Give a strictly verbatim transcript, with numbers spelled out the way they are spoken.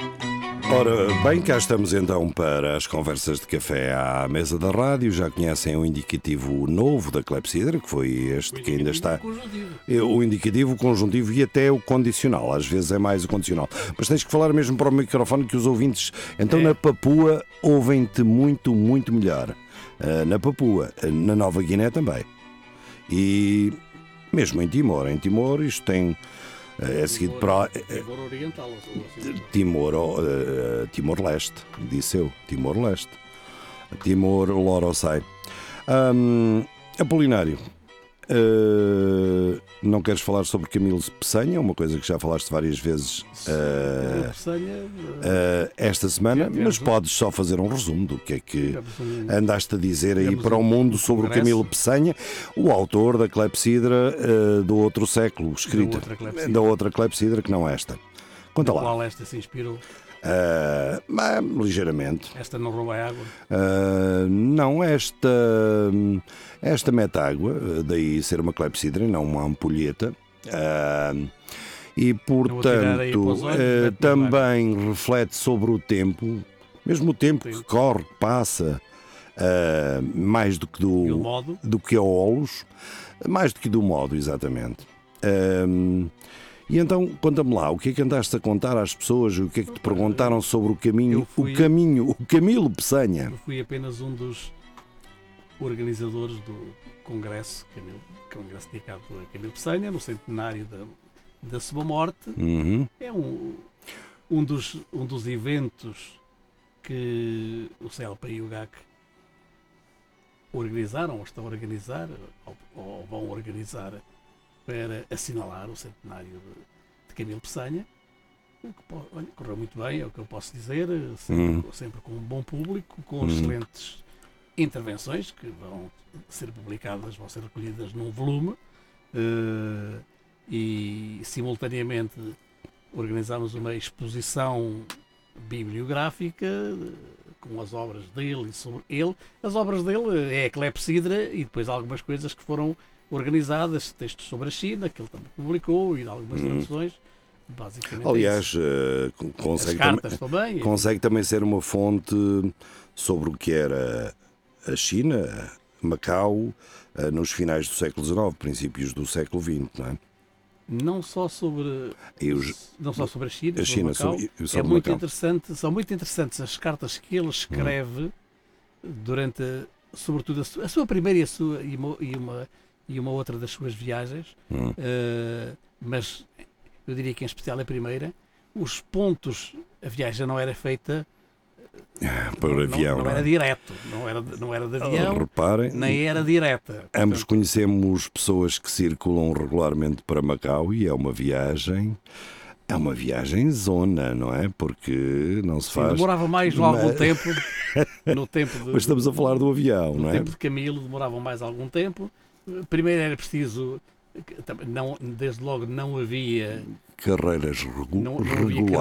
Ora, bem, cá estamos então para as conversas de café à mesa da rádio. Já conhecem o indicativo novo da clepsidra, que foi este que ainda está. O indicativo, o conjuntivo e até o condicional. Às vezes é mais o condicional. Mas tens que falar mesmo para o microfone que os ouvintes, então É. na Papua, ouvem-te muito, muito melhor. Uh, na Papua, na Nova Guiné também. E mesmo em Timor. Em Timor isto tem... É seguido para Timor Oriental, ou assim. Timor, uh, Timor-Leste, disse eu, Timor-Leste, Timor-Loroçai. Um, Apolinário, uh, não queres falar sobre Camilo Peçanha, uma coisa que já falaste várias vezes uh, Peçanha, uh, esta semana, mas podes só fazer um resumo do que é que andaste a dizer aí para o mundo sobre o Camilo Peçanha, o autor da clepsidra uh, do outro século, escrita outra clepsidra. da outra clepsidra que não esta. Conta na lá. qual esta se inspirou. Uh, mas, ligeiramente. Esta não rouba água. Uh, não, esta, esta mete água, daí ser uma clepsidra e não uma ampulheta. Uh, e, portanto, olhos, uh, também reflete sobre o tempo, mesmo o tempo Sim. que corre, que passa, uh, mais do que do, E o modo? do que a Olos, mais do que do modo, exatamente. Uh, E então, conta-me lá, o que é que andaste a contar às pessoas, o que é que te perguntaram sobre o caminho, fui... o caminho, o Camilo Peçanha? Eu fui apenas um dos organizadores do congresso, Camilo, congresso dedicado a Camilo Peçanha, no centenário da, da sua morte. Uhum. É um, um, dos, um dos eventos que o C L P e o G A C organizaram, ou estão a organizar, ou, ou vão organizar, para assinalar o centenário de, de Camilo Peçanha. O que, olha, correu muito bem, é o que eu posso dizer, sempre, Hum. sempre com um bom público, com Hum. excelentes intervenções que vão ser publicadas, vão ser recolhidas num volume, uh, e simultaneamente organizámos uma exposição bibliográfica com as obras dele e sobre ele. As obras dele é a clepsidra e depois algumas coisas que foram organizadas, textos sobre a China, que ele também publicou, e algumas Hum. traduções, basicamente. Aliás, é uh, consegue, As cartas tam- também. consegue também ser uma fonte sobre o que era a China, Macau, uh, nos finais do século dezenove, princípios do século vinte, não é? Não só sobre, E os- não só sobre a China, a sobre China Macau, sobre- é sobre muito Macau. interessante, são muito interessantes as cartas que ele escreve durante, a- sobretudo, a sua, a sua primeira e, a sua, e, uma, e, uma, e uma outra das suas viagens, Hum. uh, mas eu diria que em especial a primeira, os pontos, a viagem não era feita Por não, avião, não, não era é? direto, não era, não era de avião, Reparem, nem era direta. ambos Portanto, conhecemos pessoas que circulam regularmente para Macau e é uma viagem, é uma viagem zona, não é? Porque não se sim, faz... demorava mais algum Mas- tempo, no tempo de, Mas estamos a falar do avião, no não é? tempo de Camilo, demoravam mais algum tempo. Primeiro era preciso, não, desde logo não havia, Carreiras regu- não, não havia regulares.